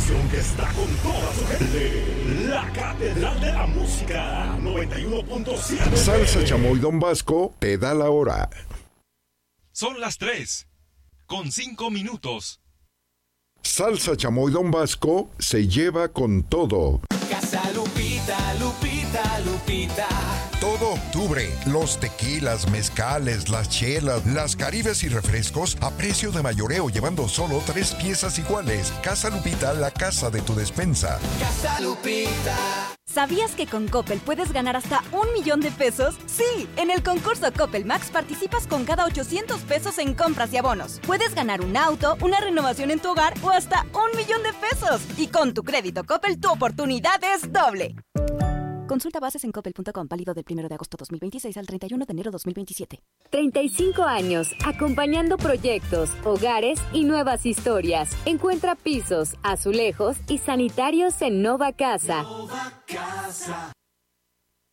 estación que está con toda su gente. La Catedral de la Música 91.7. Salsa Chamoy Don Vasco te da la hora. Son las 3:05. Salsa Chamoy Don Vasco se lleva con todo. Casa Lupita, Lupita, Lupita. Todo octubre, los tequilas, mezcales, las chelas, las caribes y refrescos a precio de mayoreo llevando solo 3 piezas iguales. Casa Lupita, la casa de tu despensa. Casa Lupita. ¿Sabías que con Coppel puedes ganar hasta $1,000,000? Sí, en el concurso Coppel Max participas con cada $800 en compras y abonos. Puedes ganar un auto, una renovación en tu hogar o hasta $1,000,000. Y con tu crédito Coppel, tu oportunidad es doble. Consulta bases en coppel.com, válido del 1 de agosto 2026 al 31 de enero 2027. 35 años, acompañando proyectos, hogares y nuevas historias. Encuentra pisos, azulejos y sanitarios en Nova Casa. Nova Casa.